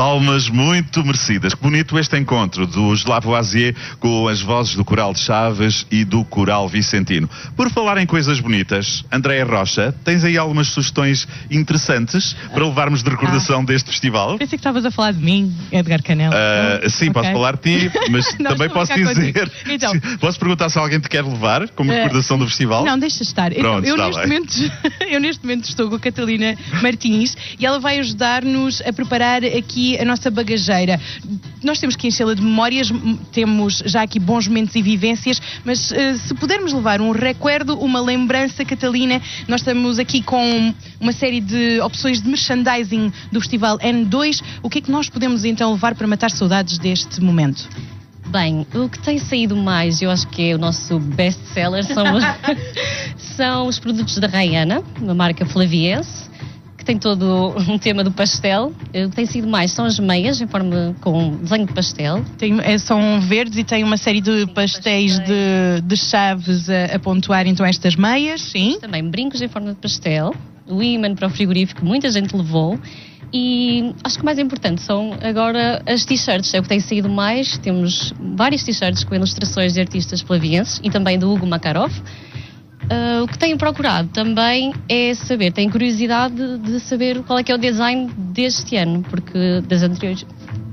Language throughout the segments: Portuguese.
Palmas muito merecidas. Que bonito este encontro dos Lavoisier com as vozes do Coral de Chaves e do Coral Vicentino. Por falar em coisas bonitas, Andréia Rocha, tens aí algumas sugestões interessantes para levarmos de recordação deste festival? Pensei que estavas a falar de mim, Edgar Canela. Sim, okay. Posso falar de ti, mas também posso dizer... Então, posso perguntar se alguém te quer levar como recordação do festival? Não, deixa estar. Pronto, eu neste momento estou com a Catalina Martins e ela vai ajudar-nos a preparar aqui a nossa bagageira. Nós temos que enchê-la de memórias, temos já aqui bons momentos e vivências, mas se pudermos levar um recuerdo, uma lembrança, Catalina, nós estamos aqui com uma série de opções de merchandising do Festival N2. O que é que nós podemos então levar para matar saudades deste momento? Bem, o que tem saído mais, eu acho que é o nosso best-seller, são os produtos da Rayana, uma marca flaviense, que tem todo um tema do pastel. O que tem sido mais são as meias, em forma com desenho de pastel. São verdes e tem uma série de pastéis de chaves a pontuar então estas meias, sim. Também brincos em forma de pastel, o ímã para o frigorífico, muita gente levou. E acho que o mais importante são agora as t-shirts, é o que tem saído mais. Temos várias t-shirts com ilustrações de artistas flavienses e também do Hugo Makarov. O que tenho procurado também é saber, tenho curiosidade de saber qual é que é o design deste ano, porque das anteriores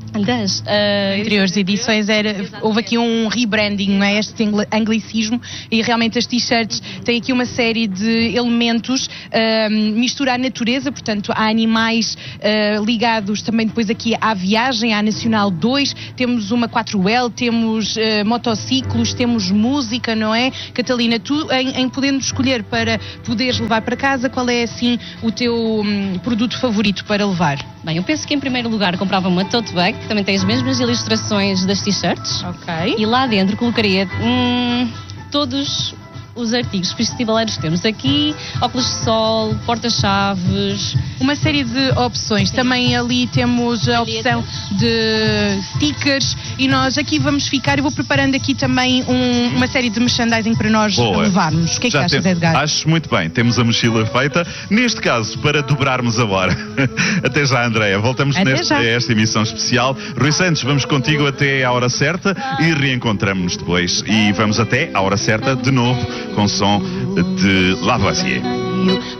edições houve aqui um rebranding, não é? Este anglicismo, e realmente as t-shirts têm aqui uma série de elementos, mistura a natureza, portanto há animais ligados também depois aqui à viagem, à Nacional 2, temos uma 4L, temos motociclos, temos música, não é? Catalina, tu em podendo escolher para poderes levar para casa, qual é assim o teu produto favorito para levar? Bem, eu penso que em primeiro lugar comprava uma tote bag, que também tem as mesmas ilustrações das t-shirts. Ok. E lá dentro colocaria todos os artigos festivaleiros que temos aqui, óculos de sol, porta-chaves... Uma série de opções. Sim. Também ali temos a opção de stickers e nós aqui vamos ficar, eu vou preparando aqui também uma série de merchandising para nós levarmos. O que é que achas, Edgar? Acho muito bem, temos a mochila feita, neste caso para dobrarmos a hora. Até já, Andréia, voltamos a esta emissão especial. Rui Santos, vamos contigo até à hora certa e reencontramos-nos depois. E vamos até à hora certa de novo com som de Lavoisier.